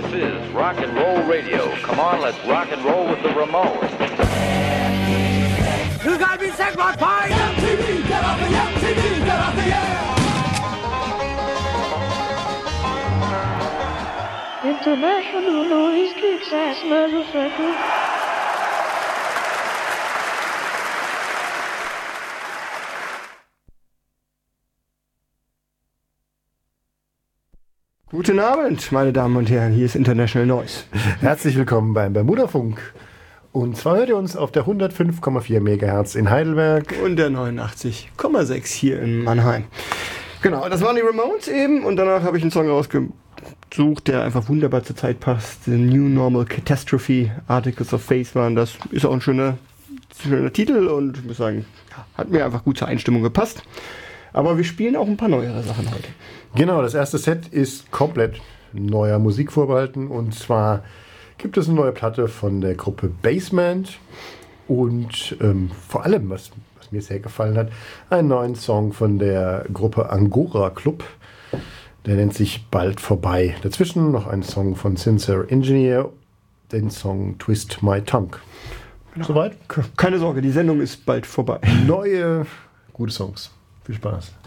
is Rock and Roll Radio. Come on, let's rock and roll with the Ramones. You gotta be sick, my pie! MTV, get off the MTV, get off the air! International noise kicks ass, motherfucker. Guten Abend, meine Damen und Herren, hier ist International Noise. Herzlich willkommen beim Bermuda-Funk. Und zwar hört ihr uns auf der 105,4 MHz in Heidelberg. Und der 89,6 hier in Mannheim. Genau, das waren die Ramones eben und danach habe ich einen Song rausgesucht, der einfach wunderbar zur Zeit passt. The New Normal Catastrophe, Articles of Faith waren das. Ist auch ein schöner Titel und ich muss sagen, hat mir einfach gut zur Einstimmung gepasst. Aber wir spielen auch ein paar neuere Sachen heute. Genau, das erste Set ist komplett neuer Musik vorbehalten. Und zwar gibt es eine neue Platte von der Gruppe Basement. Und vor allem, was mir sehr gefallen hat, einen neuen Song von der Gruppe Angora Club. Der nennt sich Bald vorbei. Dazwischen noch ein Song von Sincere Engineer, den Song Twist My Tongue. Genau. Soweit? Keine Sorge, die Sendung ist bald vorbei. Neue, gute Songs. Viel Spaß.